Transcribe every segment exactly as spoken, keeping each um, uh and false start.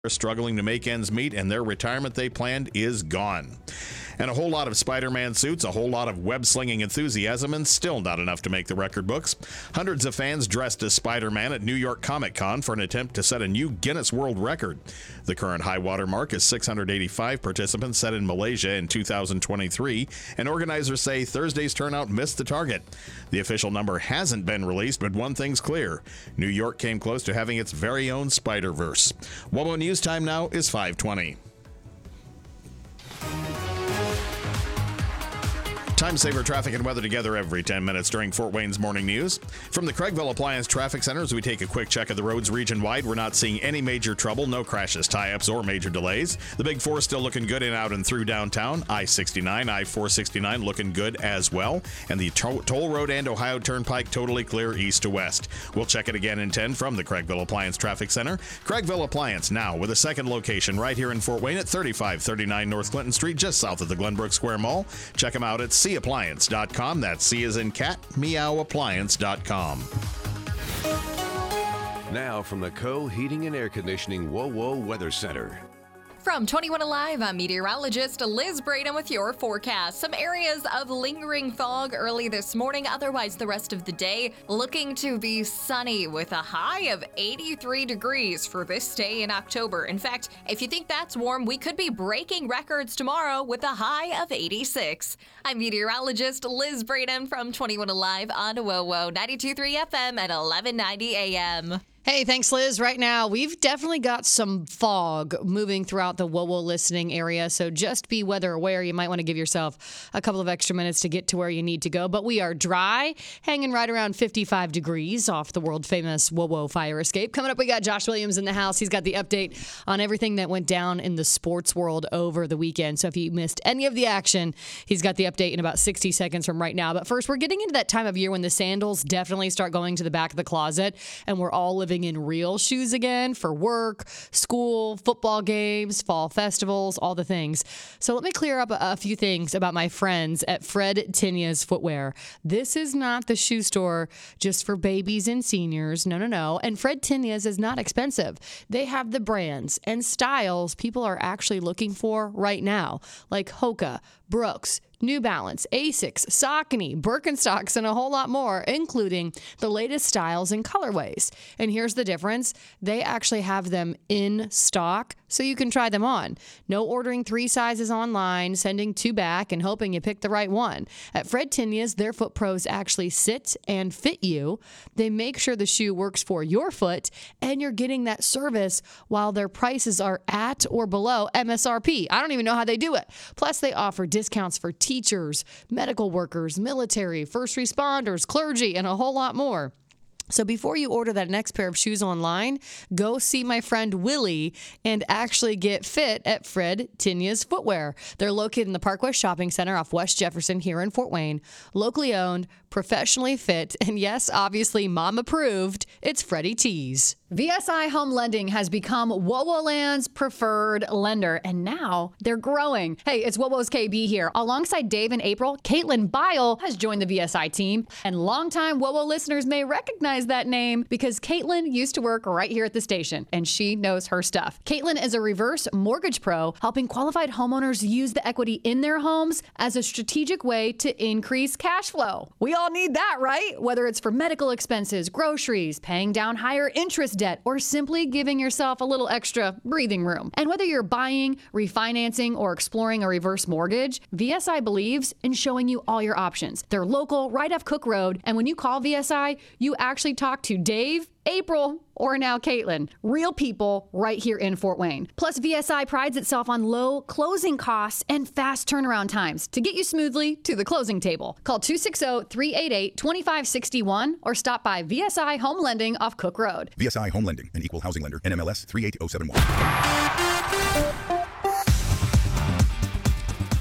struggling to make ends meet, and their retirement they planned is gone. And a whole lot of Spider-Man suits, a whole lot of web-slinging enthusiasm, and still not enough to make the record books. Hundreds of fans dressed as Spider-Man at New York Comic Con for an attempt to set a new Guinness World Record. The current high water mark is six hundred eighty-five participants set in Malaysia in two thousand twenty-three, and organizers say Thursday's turnout missed the target. The official number hasn't been released, but one thing's clear. New York came close to having its very own Spider-Verse. WOWO News time now is five twenty. Time saver traffic and weather together every ten minutes during Fort Wayne's morning news. From the Craigville Appliance Traffic Center, as we take a quick check of the roads region-wide, we're not seeing any major trouble, no crashes, tie-ups, or major delays. The Big Four still looking good in, out, and through downtown. I sixty-nine, I four sixty-nine looking good as well. And the to- Toll Road and Ohio Turnpike totally clear east to west. We'll check it again in ten from the Craigville Appliance Traffic Center. Craigville Appliance now with a second location right here in Fort Wayne at thirty-five thirty-nine North Clinton Street, just south of the Glenbrook Square Mall. Check them out at C appliance dot com. That's C as in cat, meow appliance dot com. Now from the Co Heating and Air Conditioning WOWO Weather Center. From twenty-one Alive, I'm meteorologist Liz Braden with your forecast. Some areas of lingering fog early this morning, otherwise the rest of the day looking to be sunny with a high of eighty-three degrees for this day in October. In fact, if you think that's warm, we could be breaking records tomorrow with a high of eighty-six. I'm meteorologist Liz Braden from twenty-one Alive on WOWO ninety-two point three F M at eleven ninety A M. Hey, thanks, Liz. Right now, we've definitely got some fog moving throughout the WOWO listening area, so just be weather aware. You might want to give yourself a couple of extra minutes to get to where you need to go. But we are dry, hanging right around fifty-five degrees off the world-famous WOWO fire escape. Coming up, we got Josh Williams in the house. He's got the update on everything that went down in the sports world over the weekend. So if you missed any of the action, he's got the update in about sixty seconds from right now. But first, we're getting into that time of year when the sandals definitely start going to the back of the closet, and we're all living in real shoes again for work, school, football games, fall festivals, all the things. So let me clear up a, a few things about my friends at Fred Tinya's Footwear. This is not the shoe store just for babies and seniors. No, no, no. And Fred Tinya's is not expensive. They have the brands and styles people are actually looking for right now, like Hoka, Brooks, New Balance, Asics, Saucony, Birkenstocks, and a whole lot more, including the latest styles and colorways. And here's the difference. They actually have them in stock, so you can try them on. No ordering three sizes online, sending two back, and hoping you pick the right one. At Fred Tinya's, their foot pros actually sit and fit you. They make sure the shoe works for your foot, and you're getting that service while their prices are at or below M S R P. I don't even know how they do it. Plus, they offer discounts for teachers, medical workers, military, first responders, clergy, and a whole lot more. So before you order that next pair of shoes online, go see my friend Willie and actually get fit at Fred Tinya's Footwear. They're located in the Park West Shopping Center off West Jefferson here in Fort Wayne. Locally owned, professionally fit, and yes, obviously mom approved, it's Freddie T's. V S I Home Lending has become WOWOland's preferred lender, and now they're growing. Hey, it's WOWO's K B here. Alongside Dave and April, Caitlin Bile has joined the V S I team, and longtime WOWO listeners may recognize that name because Caitlin used to work right here at the station, and she knows her stuff. Caitlin is a reverse mortgage pro, helping qualified homeowners use the equity in their homes as a strategic way to increase cash flow. We all need that, right? Whether it's for medical expenses, groceries, paying down higher interest debt, or simply giving yourself a little extra breathing room. And whether you're buying, refinancing, or exploring a reverse mortgage, V S I believes in showing you all your options. They're local, right off Cook Road, and when you call V S I, you actually talk to Dave, April, or now Caitlin. Real people right here in Fort Wayne. Plus, V S I prides itself on low closing costs and fast turnaround times to get you smoothly to the closing table. Call two six zero, three eight eight, two five six one or stop by V S I Home Lending off Cook Road. V S I Home Lending, an equal housing lender, N M L S three eight zero seven one.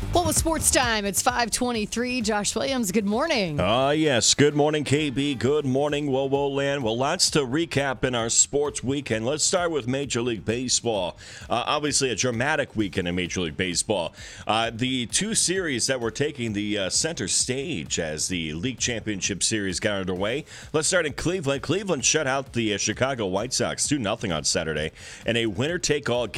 Well, with sports time, it's five twenty-three. Josh Williams, good morning. Uh, yes. Good morning, K B. Good morning, Whoa Whoa Land. Well, lots to recap in our sports weekend. Let's start with Major League Baseball. Uh, obviously, a dramatic weekend in Major League Baseball. Uh, the two series that were taking the uh, center stage as the League Championship Series got underway. Let's start in Cleveland. Cleveland shut out the uh, Chicago White Sox two nothing on Saturday in a winner-take-all game.